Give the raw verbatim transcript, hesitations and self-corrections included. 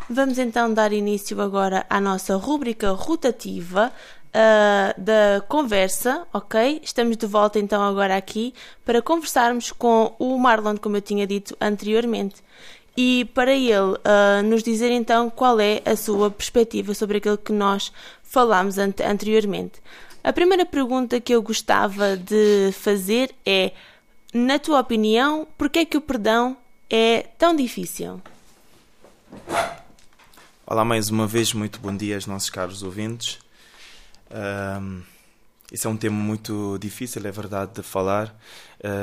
Vamos então dar início agora à nossa rúbrica rotativa uh, da conversa, ok? Estamos de volta então agora aqui para conversarmos com o Marlon, como eu tinha dito anteriormente, e para ele uh, nos dizer então qual é a sua perspectiva sobre aquilo que nós falámos ante- anteriormente. A primeira pergunta que eu gostava de fazer é, na tua opinião, porquê é que o perdão é tão difícil? Olá, mais uma vez, muito bom dia aos nossos caros ouvintes. Um, esse é um tema muito difícil, é verdade, de falar.